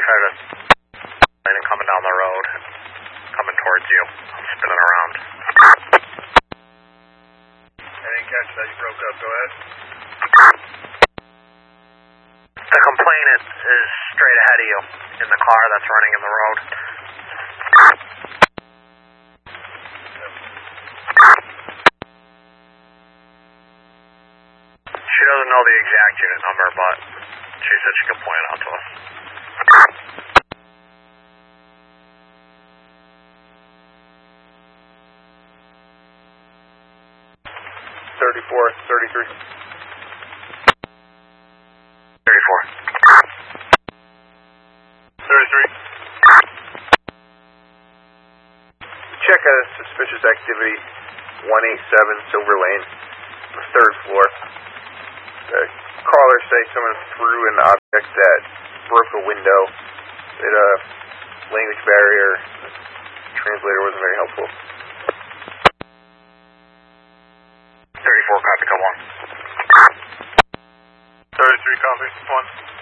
Try to and coming down the road, coming towards you, spinning around. I didn't catch that, you broke up, go ahead. The complainant is straight ahead of you in the car that's running in the road. She doesn't know the exact unit number, but she said she could point it out to us. 34, 33. 34. 33. Check a suspicious activity, 187 Silver Lane, the 3rd floor. The caller say someone threw an object that broke a window. It language barrier. The translator wasn't very helpful. 34, copy, come on. 33, copy, 1.